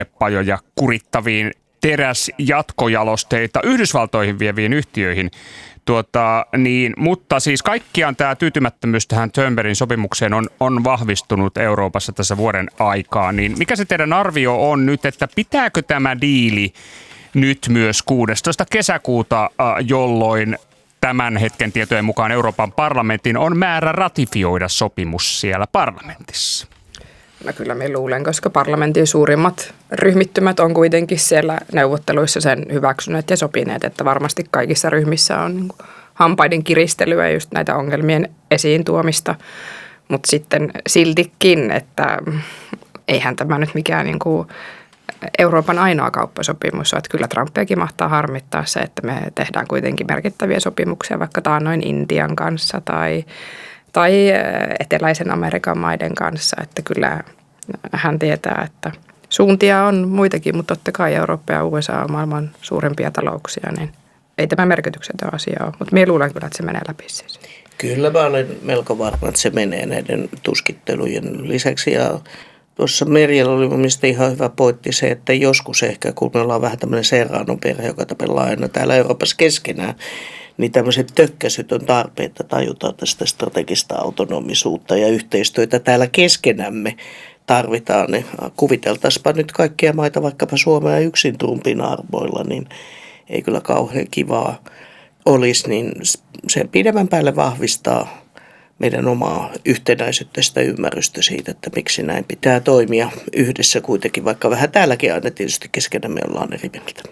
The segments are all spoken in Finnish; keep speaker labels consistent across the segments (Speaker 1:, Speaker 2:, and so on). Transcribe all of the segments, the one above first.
Speaker 1: pajoja kurittaviin teräsjatkojalosteita Yhdysvaltoihin vieviin yhtiöihin. Mutta siis kaikkiaan tämä tyytymättömyys tähän Turnbergin sopimukseen on vahvistunut Euroopassa tässä vuoden aikaa. Niin mikä se teidän arvio on nyt, että pitääkö tämä diili nyt myös 16. kesäkuuta, jolloin tämän hetken tietojen mukaan Euroopan parlamentin on määrä ratifioida sopimus siellä parlamentissa?
Speaker 2: No kyllä minä luulen, koska parlamentin suurimmat ryhmittymät on kuitenkin siellä neuvotteluissa sen hyväksyneet ja sopineet, että varmasti kaikissa ryhmissä on niin kuin hampaiden kiristelyä ja just näitä ongelmien esiin tuomista. Mutta sitten siltikin, että eihän tämä nyt mikään niin kuin Euroopan ainoa kauppasopimus on, että kyllä Trumpiakin mahtaa harmittaa se, että me tehdään kuitenkin merkittäviä sopimuksia vaikka taannoin Intian kanssa tai eteläisen Amerikan maiden kanssa, että kyllä hän tietää, että suuntia on muitakin, mutta totta kai Eurooppa ja USA on maailman suurempia talouksia, niin ei tämä merkityksetön asia ole, mutta minä luulen kyllä, että se menee läpi siis.
Speaker 3: Kyllä mä olen melko varma, että se menee näiden tuskittelujen lisäksi ja tuossa Merjalla oli mielestäni ihan hyvä pointti se, että joskus ehkä, kun me ollaan vähän tämmöinen Serrano-perhe, joka tapellaan aina täällä Euroopassa keskenään, niin tämmöiset tökkäisyt on tarpeen, että tajutaan tästä strategista autonomisuutta ja yhteistyötä täällä keskenämme tarvitaan. Niin kuviteltaisipa nyt kaikkia maita, vaikkapa Suomea yksin Trumpin armoilla, niin ei kyllä kauhean kivaa olisi, niin sen pidemmän päälle vahvistaa meidän omaa yhtenäisyyttä, sitä ymmärrystä siitä, että miksi näin pitää toimia yhdessä kuitenkin, vaikka vähän täälläkin aina tietysti keskenämme ollaan eri mieltä.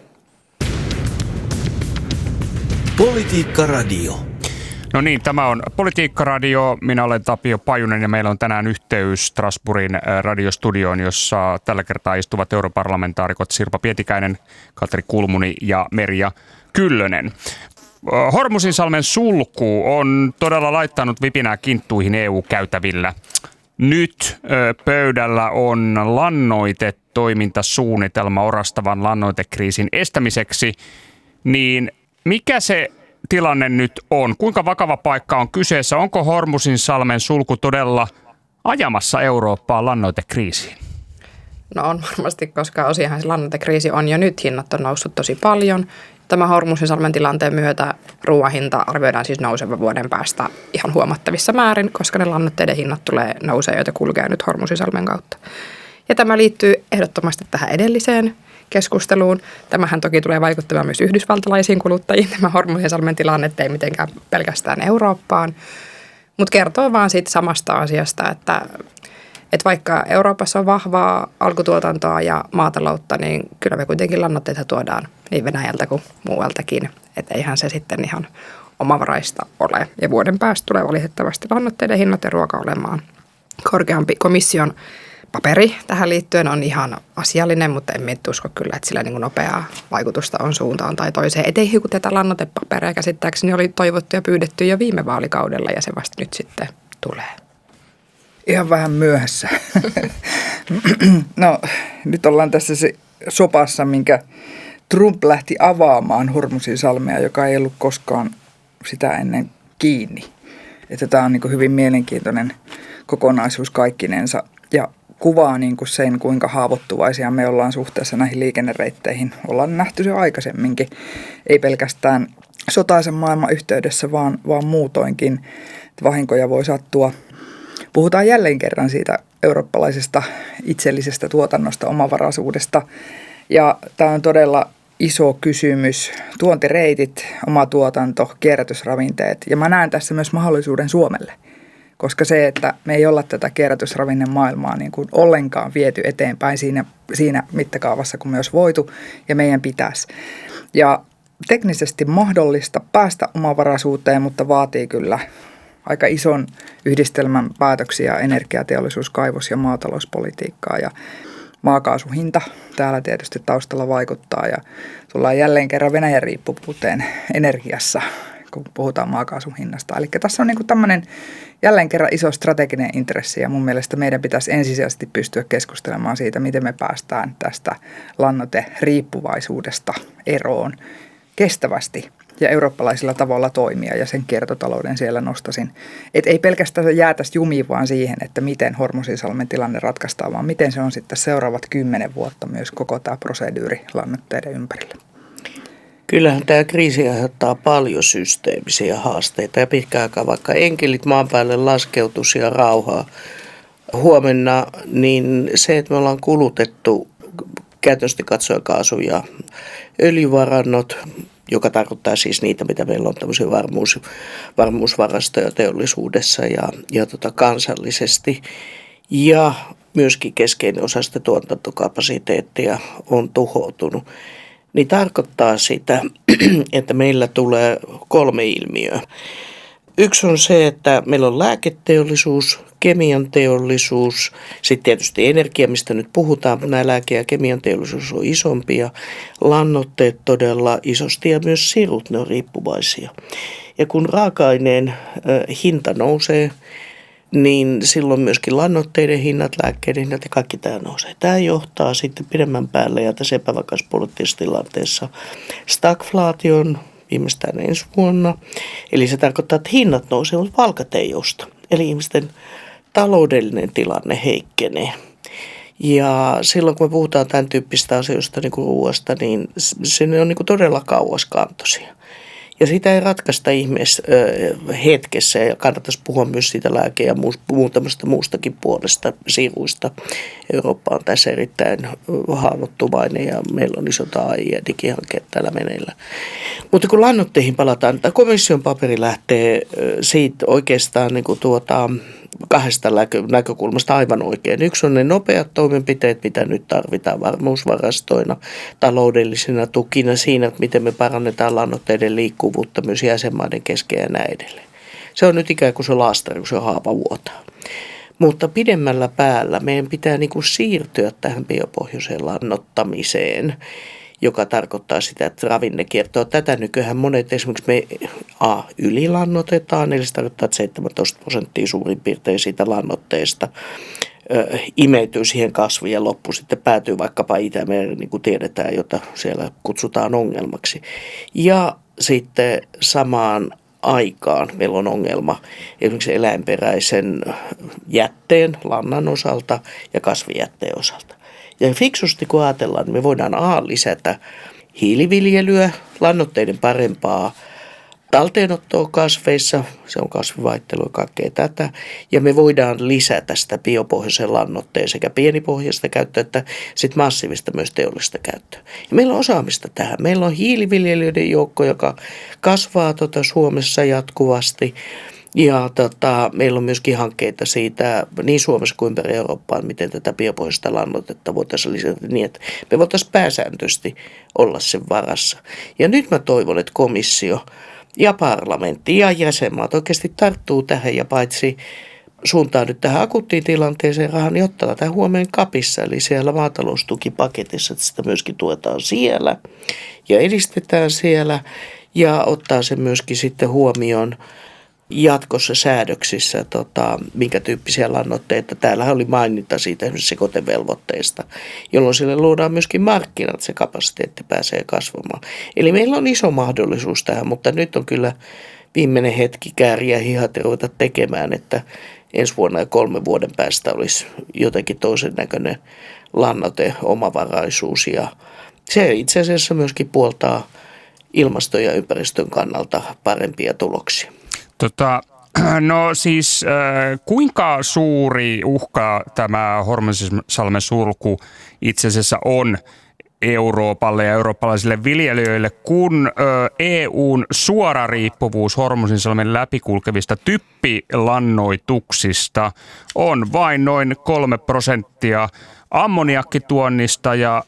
Speaker 4: Politiikka Radio.
Speaker 1: No niin, tämä on Politiikka Radio. Minä olen Tapio Pajunen ja meillä on tänään yhteys Strasbourgin radiostudioon, jossa tällä kertaa istuvat europarlamentaarikot Sirpa Pietikäinen, Katri Kulmuni ja Merja Kyllönen. Hormuzinsalmen sulku on todella laittanut vipinää kinttuihin EU-käytävillä. Nyt pöydällä on lannoitetoimintasuunnitelma orastavan lannoitekriisin estämiseksi. Niin mikä se tilanne nyt on? Kuinka vakava paikka on kyseessä? Onko Hormuzinsalmen sulku todella ajamassa Eurooppaa lannoitekriisiin?
Speaker 2: No on varmasti, koska osiahan se lannoitekriisi on jo nyt. Hinnat on noussut tosi paljon. Tämän Hormuzinsalmen tilanteen myötä ruoan hinta arvioidaan siis nousevan vuoden päästä ihan huomattavissa määrin, koska ne lannoitteiden hinnat tulee nousee, joita kulkee nyt Hormuzinsalmen kautta. Ja tämä liittyy ehdottomasti tähän edelliseen keskusteluun. Tämähän toki tulee vaikuttamaan myös yhdysvaltalaisiin kuluttajiin, tämä Hormuzinsalmen tilanne, ei mitenkään pelkästään Eurooppaan. Mutta kertoo vaan siitä samasta asiasta, että vaikka Euroopassa on vahvaa alkutuotantoa ja maataloutta, niin kyllä me kuitenkin lannoitteita tuodaan niin Venäjältä kuin muualtakin. Että eihän se sitten ihan omavaraista ole. Ja vuoden päästä tulee valitettavasti lannoitteiden hinnat ja ruoka olemaan korkeampi. Komission paperi tähän liittyen on ihan asiallinen, mutta en usko kyllä, että sillä niin kuin nopeaa vaikutusta on suuntaan tai toiseen. Et ei tätä lannoitepaperia käsittääkseni oli toivottu ja pyydetty jo viime vaalikaudella ja se vasta nyt sitten tulee.
Speaker 5: Ihan vähän myöhässä. No, nyt ollaan tässä se sopassa, minkä Trump lähti avaamaan Hormuzinsalmea, joka ei ollut koskaan sitä ennen kiinni. Että tämä on niin kuin hyvin mielenkiintoinen kokonaisuus kaikkinensa ja kuvaa niin kuin sen, kuinka haavoittuvaisia me ollaan suhteessa näihin liikennereitteihin. Ollaan nähty se aikaisemminkin, ei pelkästään sotaisen maailman yhteydessä, vaan muutoinkin, että vahinkoja voi sattua. Puhutaan jälleen kerran siitä eurooppalaisesta itsellisestä tuotannosta, omavaraisuudesta ja tämä on todella iso kysymys. Tuontireitit, oma tuotanto, kierrätysravinteet ja mä näen tässä myös mahdollisuuden Suomelle, koska se, että me ei olla tätä kierrätysravinnemaailmaa niin kuin ollenkaan viety eteenpäin siinä mittakaavassa, kun me olisi voitu ja meidän pitäisi. Ja teknisesti mahdollista päästä omavaraisuuteen, mutta vaatii kyllä aika ison yhdistelmän päätöksiä energiateollisuus, kaivos- ja maatalouspolitiikkaa ja maakaasuhinta täällä tietysti taustalla vaikuttaa ja tullaan jälleen kerran Venäjän riippuvuuteen energiassa, kun puhutaan maakaasun hinnasta. Eli tässä on niin kuin tämmöinen jälleen kerran iso strateginen intressi ja mun mielestä meidän pitäisi ensisijaisesti pystyä keskustelemaan siitä, miten me päästään tästä lannoiteriippuvaisuudesta eroon kestävästi ja eurooppalaisilla tavalla toimia ja sen kiertotalouden siellä nostaisin. Et ei pelkästään jäätäisi jumiin vaan siihen, että miten Hormusinsalmen tilanne ratkaistaan, vaan miten se on sitten seuraavat 10 vuotta myös koko tämä proseduuri lannoitteiden ympärillä.
Speaker 3: Kyllähän tämä kriisi aiheuttaa paljon systeemisiä haasteita ja pitkään aikaa vaikka enkelit maan päälle laskeutuisi ja rauhaa huomenna, niin se, että me ollaan kulutettu käytännössä katsoen kaasu- ja öljyvarannot, joka tarkoittaa siis niitä, mitä meillä on tämmöisiä varmuusvarastoja teollisuudessa ja kansallisesti. Ja myöskin keskeinen osa sitä tuotantokapasiteettia on tuhoutunut. Niin tarkoittaa sitä, että meillä tulee 3 ilmiöä. Yksi on se, että meillä on lääketeollisuus, kemian teollisuus, sitten tietysti energia, mistä nyt puhutaan, mutta nämä lääke- ja kemian teollisuus on isompia, lannoitteet todella isosti ja myös sirut, ne on riippuvaisia. Ja kun raaka-aineen hinta nousee, niin silloin myöskin lannoitteiden hinnat, lääkkeiden hinnat ja kaikki tämä nousee. Tämä johtaa sitten pidemmän päälle ja tässä epävakaassa poliittisessa tilanteessa stagflaation viimeistään ensi vuonna. Eli se tarkoittaa, että hinnat nousee, mutta palkat ei osta. Eli ihmisten taloudellinen tilanne heikkenee. Ja silloin kun me puhutaan tämän tyyppistä asioista niin kuin ruoasta, niin se on niin kuin todella kauaskantoisia. Ja sitä ei ratkaista hetkessä ja kannattaisi puhua myös siitä lääke- ja muutamasta muustakin puolesta siruista. Eurooppa on tässä erittäin haavoittuvainen ja meillä on isot AI- ja digihankkeet täällä meneillä. Mutta kun lannoitteihin palataan, tämä komission paperi lähtee siitä oikeastaan niin kuin 2 näkökulmasta aivan oikein. Yksi on ne nopeat toimenpiteet, mitä nyt tarvitaan varmuusvarastoina, taloudellisina tukina siinä, että miten me parannetaan lannoitteiden liikkuvuutta myös jäsenmaiden kesken ja näin edelleen. Se on nyt ikään kuin se laastari, kun se haava vuotaa. Mutta pidemmällä päällä meidän pitää niin kuin siirtyä tähän biopohjaiseen lannoittamiseen, joka tarkoittaa sitä, että ravinnekiertoa. Tätä nykyään monet esimerkiksi me ylilannotetaan, eli se tarkoittaa, että 17% suurin piirtein siitä lannoitteesta imeytyy siihen kasviin ja loppu sitten päätyy vaikkapa Itämereen, niin kuin tiedetään, jota siellä kutsutaan ongelmaksi. Ja sitten samaan aikaan meillä on ongelma esimerkiksi eläinperäisen jätteen, lannan osalta ja kasvijätteen osalta. Ja fiksusti kun ajatellaan, niin me voidaan lisätä hiiliviljelyä, lannoitteiden parempaa talteenottoa kasveissa, se on kasvivaihtelu ja kaikkea tätä. Ja me voidaan lisätä sitä biopohjaisen lannoitteen sekä pienipohjaista käyttöä että sitten massiivista myös teollista käyttöä. Ja meillä on osaamista tähän. Meillä on hiiliviljelijöiden joukko, joka kasvaa Suomessa jatkuvasti. Ja meillä on myöskin hankkeita siitä niin Suomessa kuin ympäri Eurooppaa, miten tätä biopohjaista lannoitetta voitaisiin lisätä niin, että me voitaisiin pääsääntöisesti olla sen varassa. Ja nyt mä toivon, että komissio ja parlamentti ja jäsenmaat oikeasti tarttuu tähän ja paitsi suuntaa nyt tähän akuuttiin tilanteeseen rahan, niin ottaa tätä huomioon kapissa, eli siellä maataloustukipaketissa, että sitä myöskin tuetaan siellä ja edistetään siellä ja ottaa se myöskin sitten huomioon jatkossa säädöksissä, minkä tyyppisiä lannoitteita. Täällähän oli maininta siitä esimerkiksi sekoitevelvoitteista, jolloin sille luodaan myöskin markkinat, se kapasiteetti pääsee kasvamaan. Eli meillä on iso mahdollisuus tähän, mutta nyt on kyllä viimeinen hetki kääriä hihat ja ruveta tekemään, että ensi vuonna ja 3 vuoden päästä olisi jotenkin toisen näköinen lannoiteomavaraisuus. Ja se itse asiassa myöskin puoltaa ilmaston ja ympäristön kannalta parempia tuloksia.
Speaker 1: No siis kuinka suuri uhka tämä Hormusinsalmen sulku itse asiassa on Euroopalle ja eurooppalaisille viljelijöille, kun EUn suora riippuvuus Hormusinsalmen läpikulkevista typpilannoituksista on vain noin 3% ammoniakkituonnista ja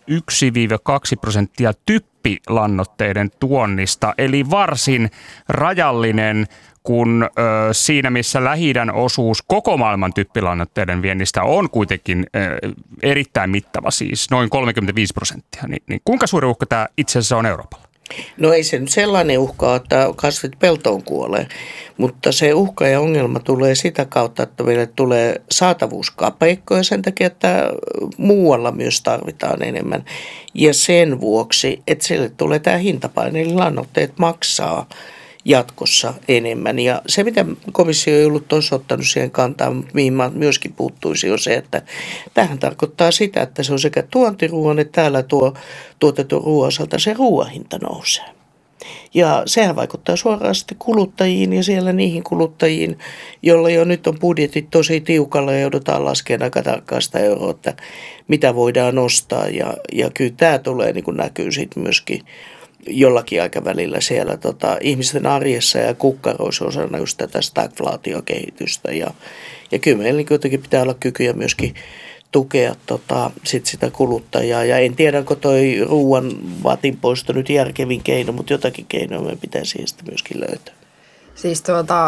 Speaker 1: 1-2% typpilannoitteiden tuonnista, eli varsin rajallinen, kun siinä missä Lähi-idän osuus koko maailman typpilannoitteiden viennistä on kuitenkin erittäin mittava, siis noin 35%. Niin kuinka suuri uhka tämä itse asiassa on Euroopalla?
Speaker 3: No ei se nyt sellainen uhka ole, että kasvit peltoon kuolee, mutta se uhka ja ongelma tulee sitä kautta, että meille tulee saatavuuskapeikko ja sen takia, että muualla myös tarvitaan enemmän. Ja sen vuoksi, että sille tulee tämä hintapaine, eli lannoitteet maksaa jatkossa enemmän. Ja se, mitä komissio ei ollut osoittanut siihen kantaan, mihin mä myöskin puuttuisin, on se, että tämähän tarkoittaa sitä, että se on sekä tuontiruoan että täällä tuotetun ruoan osalta se ruoahinta nousee. Ja sehän vaikuttaa suoraan sitten kuluttajiin ja siellä niihin kuluttajiin, joilla jo nyt on budjetit tosi tiukalla ja joudutaan laskemaan aika tarkkaan sitä euroa, että mitä voidaan ostaa. Ja kyllä tämä tulee niin kuin näkyy sitten myöskin jollakin aikavälillä siellä ihmisten arjessa ja kukkaroissa osana just tätä stagflaatiokehitystä. Ja kyllä meillä jotenkin pitää olla kykyjä myöskin tukea sitä kuluttajaa. Ja en tiedä, onko toi ruoan vatin poisto nyt järkevin keino, mutta jotakin keinoa me pitäisi sitten myöskin löytää.
Speaker 2: Siis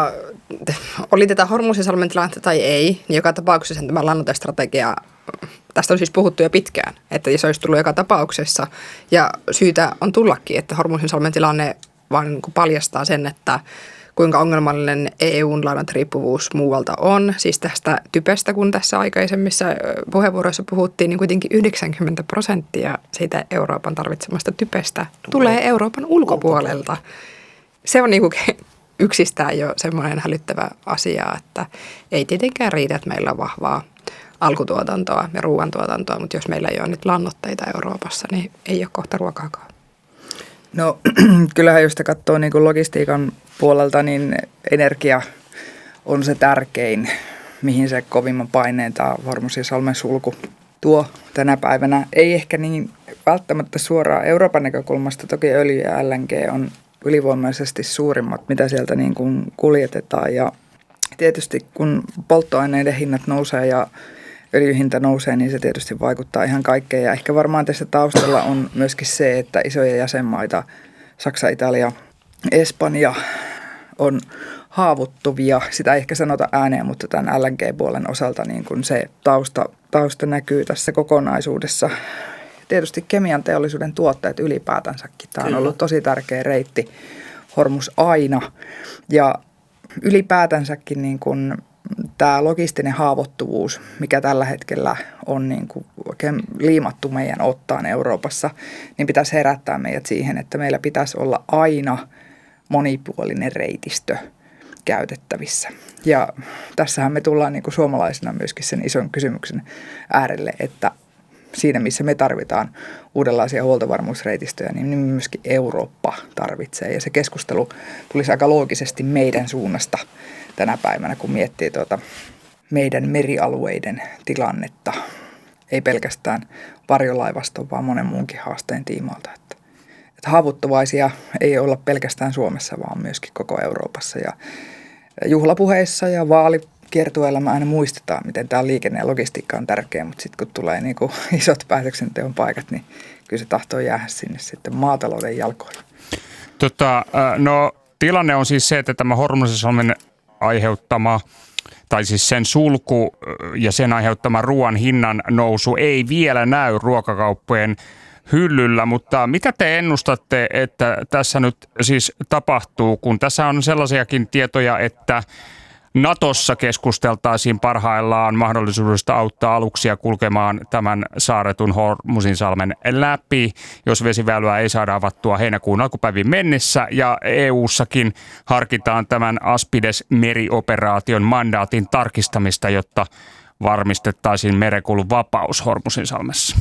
Speaker 2: oli tätä Hormusin tilannetta tai ei, niin joka tapauksessa tämä lannoitestrategia, tästä on siis puhuttu jo pitkään, että se olisi tullut joka tapauksessa. Ja syytä on tullakin, että Hormusin tilanne vaan niin kuin paljastaa sen, että kuinka ongelmallinen EUn lannoiteriippuvuus muualta on. Siis tästä typestä, kun tässä aikaisemmissa puheenvuoroissa puhuttiin, niin kuitenkin 90% siitä Euroopan tarvitsemasta typestä tulee Euroopan ulkopuolelta. Se on niin kuin yksistään jo semmoinen hälyttävä asia, että ei tietenkään riitä, että meillä on vahvaa alkutuotantoa ja ruoantuotantoa, mutta jos meillä ei ole nyt lannoitteita Euroopassa, niin ei ole kohta ruokaakaan.
Speaker 5: No kyllähän jos te katsoo niin kuin logistiikan puolelta, niin energia on se tärkein, mihin se kovimman paineen tämä Hormusin sulku tuo tänä päivänä. Ei ehkä niin välttämättä suoraan Euroopan näkökulmasta, toki öljy ja LNG on ylivoimaisesti suurimmat, mitä sieltä niin kuin kuljetetaan. Ja tietysti kun polttoaineiden hinnat nousee ja öljyhinta nousee, niin se tietysti vaikuttaa ihan kaikkeen. Ja ehkä varmaan tässä taustalla on myöskin se, että isoja jäsenmaita, Saksa, Italia, Espanja, on haavoittuvia. Sitä ei ehkä sanota ääneen, mutta tämän LNG-puolen osalta niin kun se tausta näkyy tässä kokonaisuudessa. Tietysti kemian teollisuuden tuotteet ylipäätänsäkin. Tämä on ollut tosi tärkeä reitti Hormus aina. Ja ylipäätänsäkin niin kun tämä logistinen haavoittuvuus, mikä tällä hetkellä on niin kuin oikein liimattu meidän ottaan Euroopassa, niin pitäisi herättää meidät siihen, että meillä pitäisi olla aina monipuolinen reitistö käytettävissä. Ja tässähän me tullaan niin kuin suomalaisina myöskin sen ison kysymyksen äärelle, että siinä missä me tarvitaan uudenlaisia huoltovarmuusreitistöjä, niin myöskin Eurooppa tarvitsee. Ja se keskustelu tulisi aika loogisesti meidän suunnasta tänä päivänä, kun miettii meidän merialueiden tilannetta. Ei pelkästään varjolaivaston, vaan monen muunkin haasteen tiimoilta. Että haavoittuvaisia ei olla pelkästään Suomessa, vaan myöskin koko Euroopassa. Ja juhlapuheissa ja vaalikiertueilla me aina muistetaan, miten tämä liikenne ja logistiikka on tärkeä, mutta sitten kun tulee niin kuin isot päätöksenteon paikat, niin kyllä se tahtoo jäädä sinne sitten maatalouden jalkoille.
Speaker 1: No tilanne on siis se, että tämä Hormusin aiheuttama, tai siis sen sulku ja sen aiheuttama ruoan hinnan nousu ei vielä näy ruokakauppojen hyllyllä, mutta mitä te ennustatte, että tässä nyt siis tapahtuu, kun tässä on sellaisiakin tietoja, että Natossa keskusteltaisiin parhaillaan mahdollisuudesta auttaa aluksia kulkemaan tämän saarretun Hormusinsalmen läpi, jos vesiväylyä ei saada avattua heinäkuun alkupäivin mennessä. Ja EU:ssakin harkitaan tämän Aspides-merioperaation mandaatin tarkistamista, jotta varmistettaisiin merenkulun vapaus Hormusinsalmessa.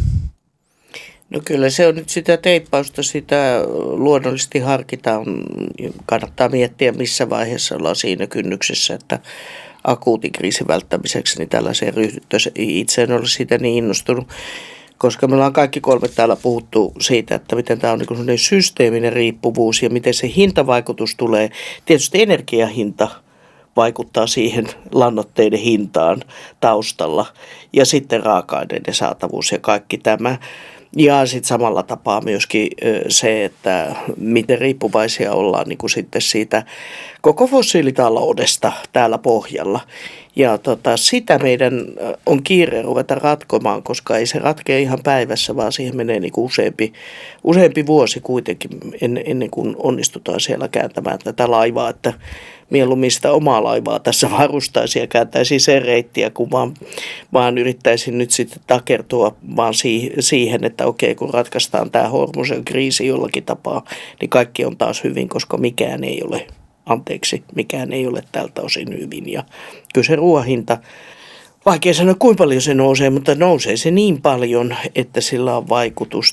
Speaker 3: No kyllä se on nyt sitä teippausta, sitä luonnollisesti harkitaan. Kannattaa miettiä, missä vaiheessa ollaan siinä kynnyksessä, että akuutin kriisin välttämiseksi niin tällaiseen ryhdyttäisiin. Itse en ole siitä niin innostunut, koska me ollaan kaikki kolme täällä puhuttu siitä, että miten tämä on niin systeeminen riippuvuus ja miten se hintavaikutus tulee. Tietysti energiahinta vaikuttaa siihen lannoitteiden hintaan taustalla ja sitten raaka-aineiden saatavuus ja kaikki tämä. Ja sitten samalla tapaa myöskin se, että miten riippuvaisia ollaan niin kuin sitten siitä koko fossiilitaloudesta täällä pohjalla. Ja sitä meidän on kiire ruveta ratkomaan, koska ei se ratkea ihan päivässä, vaan siihen menee niin kuin useampi vuosi kuitenkin ennen kuin onnistutaan siellä kääntämään tätä laivaa, että mieluummin sitä omaa laivaa tässä varustaisi ja kääntäisi sen reittiä, kun vaan yrittäisin nyt sitten takertua vaan siihen, että okei, kun ratkaistaan tämä Hormusin kriisi jollakin tapaa, niin kaikki on taas hyvin, koska mikään ei ole tältä osin hyvin. Ja kyllä se ruoan hinta, vaikea sanoa kuinka paljon se nousee, mutta nousee se niin paljon, että sillä on vaikutusta